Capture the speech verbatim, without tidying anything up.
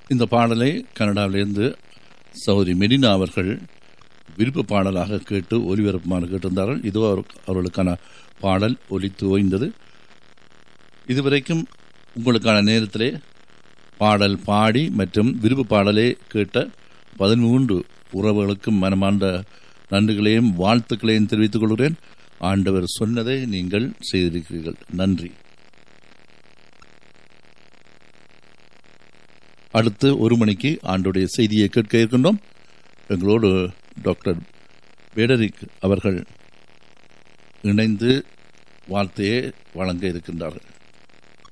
இந்த பாடலை கனடாவிலிருந்து சௌரி மெடினா அவர்கள் விருப்ப பாடலாக கேட்டு ஒலிபரப்புமாறு கேட்டிருந்தார்கள். இதோ அவர்களுக்கான பாடல் ஒலித்து ஓய்ந்தது. இதுவரைக்கும் உங்களுக்கான நேரத்திலே பாடல் பாடி மற்றும் விருப்ப பாடலே கேட்ட பதிமூன்று உறவுகளுக்கும் மனமார்ந்த நன்றிகளையும் வாழ்த்துக்களையும் தெரிவித்துக் கொள்கிறேன். ஆண்டவர் சொன்னதை நீங்கள் செய்திருக்கிறீர்கள். நன்றி. அடுத்து ஒரு மணிக்கு ஆண்டுடைய செய்தியை கேட்க இருக்கின்றோம். எங்களோடு டாக்டர் பேடரிக் அவர்கள் இணைந்து வார்த்தையை வழங்க இருக்கின்றார்கள்.